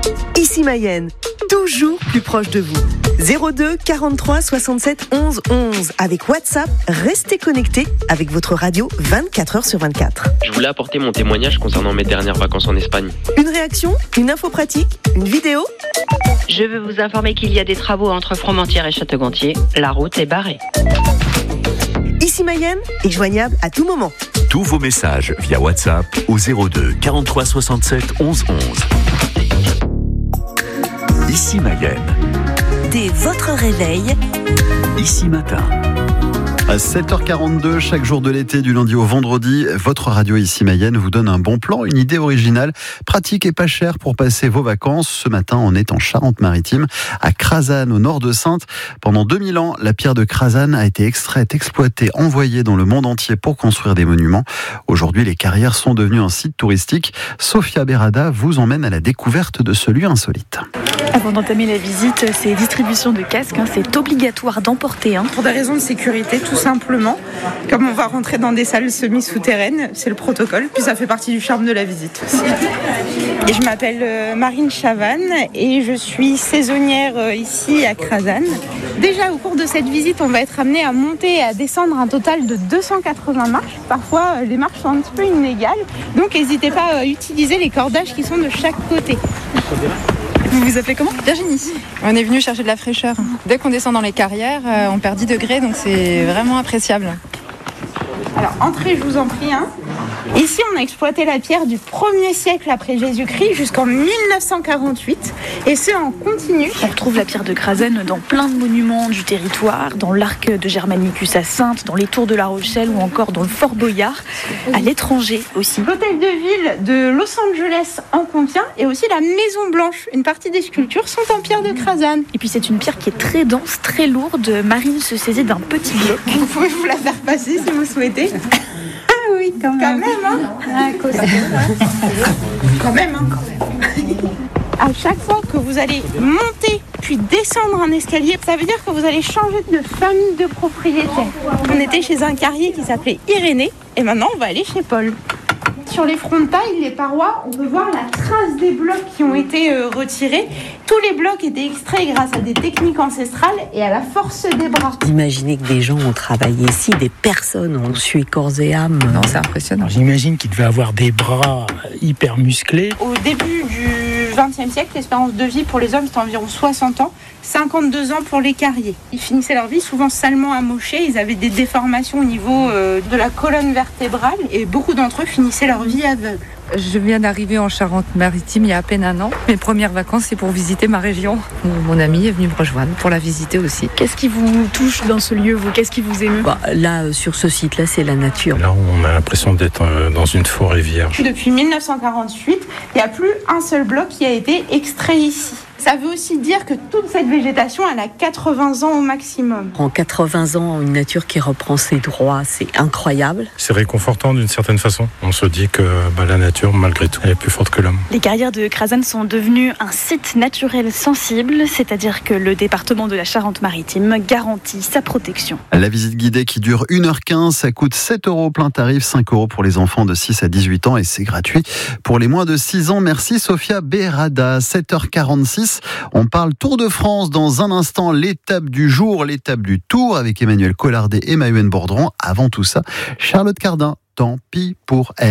Ici Mayenne, toujours plus proche de vous. 02 43 67 11 11. Avec WhatsApp, restez connectés avec votre radio 24h sur 24. Je voulais apporter mon témoignage concernant mes dernières vacances en Espagne. Une réaction, une info pratique, une vidéo. Je veux vous informer qu'il y a des travaux entre Fromentieres et Château-Gontier. La route est barrée. Ici Mayenne est joignable à tout moment. Tous vos messages via WhatsApp au 02 43 67 11 11. Ici Mayenne. Dès votre réveil, Ici Matin. À 7h42, chaque jour de l'été, du lundi au vendredi, votre radio Ici Mayenne vous donne un bon plan, une idée originale, pratique et pas chère pour passer vos vacances. Ce matin, on est en Charente-Maritime, à Crasane, au nord de Saintes. Pendant 2000 ans, la pierre de Crasane a été extraite, exploitée, envoyée dans le monde entier pour construire des monuments. Aujourd'hui, les carrières sont devenues un site touristique. Sophia Berada vous emmène à la découverte de ce lieu insolite. Avant d'entamer la visite, c'est distribution de casques, c'est obligatoire d'emporter un. Pour des raisons de sécurité, tout simplement. Comme on va rentrer dans des salles semi-souterraines, c'est le protocole, puis ça fait partie du charme de la visite aussi. Et je m'appelle Marine Chavannes et je suis saisonnière ici à Crasane. Déjà au cours de cette visite, on va être amené à monter et à descendre un total de 280 marches. Parfois, les marches sont un petit peu inégales, donc n'hésitez pas à utiliser les cordages qui sont de chaque côté. Vous vous appelez comment ? Virginie. On est venu chercher de la fraîcheur. Dès qu'on descend dans les carrières, on perd 10 degrés, donc c'est vraiment appréciable. Alors, entrez, je vous en prie. Ici, on a exploité la pierre du 1er siècle après Jésus-Christ jusqu'en 1948, et ce en continu. On retrouve la pierre de Crasane dans plein de monuments du territoire, dans l'arc de Germanicus à Saintes, dans les tours de La Rochelle ou encore dans le Fort Boyard, à l'étranger aussi. L'hôtel de ville de Los Angeles en contient, et aussi la Maison Blanche. Une partie des sculptures sont en pierre de Crasane. Et puis c'est une pierre qui est très dense, très lourde. Marine se saisit d'un petit bloc. Vous pouvez vous la faire passer si vous souhaitez. Ah oui, quand même, Quand même. À chaque fois que vous allez monter puis descendre un escalier, ça veut dire que vous allez changer de famille de propriétaire. On était chez un carrier qui s'appelait Irénée et maintenant on va aller chez Paul. Sur les frontailles, les parois, on peut voir la trace des blocs qui ont été retirés. Tous les blocs étaient extraits grâce à des techniques ancestrales et à la force des bras. Imaginez que des gens ont travaillé ici, des personnes ont sué corps et âme. Non, c'est impressionnant. J'imagine qu'ils devaient avoir des bras hyper musclés. Au début du XXe siècle, l'espérance de vie pour les hommes, c'était environ 60 ans. 52 ans pour les carriers. Ils finissaient leur vie souvent salement amochés, ils avaient des déformations au niveau de la colonne vertébrale et beaucoup d'entre eux finissaient leur vie aveugles. Je viens d'arriver en Charente-Maritime il y a à peine un an. Mes premières vacances, c'est pour visiter ma région. Mon ami est venu me rejoindre pour la visiter aussi. Qu'est-ce qui vous touche dans ce lieu, vous ? Qu'est-ce qui vous émeut ? Là, sur ce site-là, c'est la nature. Là, on a l'impression d'être dans une forêt vierge. Depuis 1948, il n'y a plus un seul bloc qui a été extrait ici. Ça veut aussi dire que toute cette végétation, elle a 80 ans au maximum. En 80 ans, une nature qui reprend ses droits, c'est incroyable. C'est réconfortant d'une certaine façon. On se dit que la nature, malgré tout, elle est plus forte que l'homme. Les carrières de Crasane sont devenues un site naturel sensible, c'est-à-dire que le département de la Charente-Maritime garantit sa protection. La visite guidée qui dure 1h15, ça coûte 7 € plein tarif, 5 € pour les enfants de 6 à 18 ans et c'est gratuit pour les moins de 6 ans. Merci Sophia Berada. 7h46. On parle Tour de France dans un instant, l'étape du jour, l'étape du Tour avec Emmanuel Collardet et Maëwen Bordron. Avant tout ça, Charlotte Cardin, tant pis pour elle.